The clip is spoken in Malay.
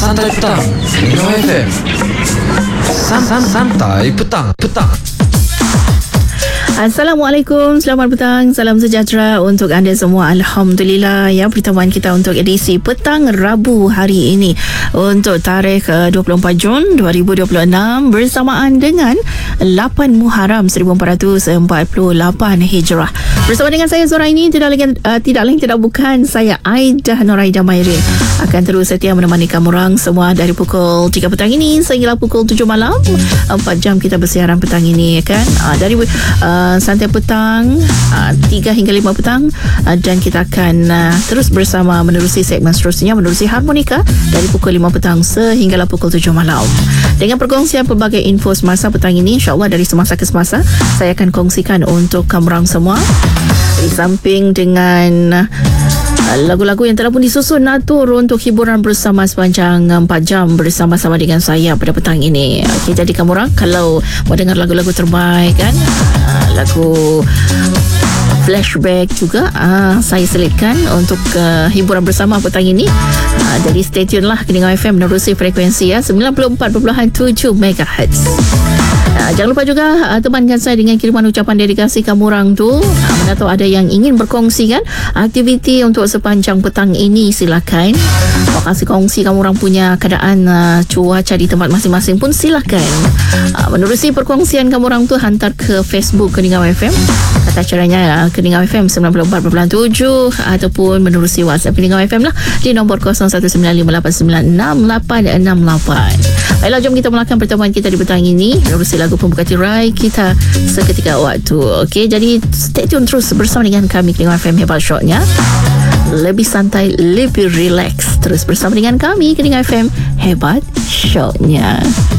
Santai petang Kino FM. Santai petang. Assalamualaikum, selamat petang, salam sejahtera untuk anda semua. Alhamdulillah ya, pertemuan kita untuk edisi petang Rabu hari ini untuk tarikh 24 Jun 2026 bersamaan dengan 8 Muharram 1448 Hijrah. Bersama dengan saya Zora ini tidak lain tidak bukan saya Aidah Noraida Mairin akan terus setia menemani kamu orang semua dari pukul 3 petang ini sehingga pukul 7 malam. 4 jam kita bersiaran petang ini kan, dari santai petang 3 hingga 5 petang, dan kita akan terus bersama menerusi segmen seterusnya, menerusi harmonika dari pukul 5 petang sehinggalah pukul 7 malam dengan perkongsian pelbagai info semasa petang ini. InsyaAllah dari semasa ke semasa saya akan kongsikan untuk kamu orang semua, di samping dengan lagu-lagu yang telah pun disusun atur untuk hiburan bersama sepanjang 4 jam bersama-sama dengan saya pada petang ini. Okay, jadi kamu orang kalau mau dengar lagu-lagu terbaik kan, lagu flashback juga saya selitkan untuk hiburan bersama petang ini. Jadi stay tune lah Keningan FM menerusi frekuensi 94.7 MHz. Jangan lupa juga temankan saya dengan kiriman ucapan dedikasi kamu orang tu. Mana tahu ada yang ingin berkongsi kan aktiviti untuk sepanjang petang ini, silakan. Kasih kongsi kamu orang punya keadaan cuaca di tempat masing-masing pun silakan. Menerusi perkongsian kamu orang tu, hantar ke Facebook Keningan FM. Kata caranya Keningan FM 94.7 ataupun menerusi WhatsApp Keningan FM lah di nombor 0195896868. Baiklah, jom kita mulakan pertemuan kita di petang ini menerusi lagu pembuka tirai kita seketika waktu. Okey, jadi stay tune terus bersama dengan kami Keningan FM Hebat Shotnya. Lebih santai, lebih relax terus bersama dengan kami Keningan FM Hebat Shotnya.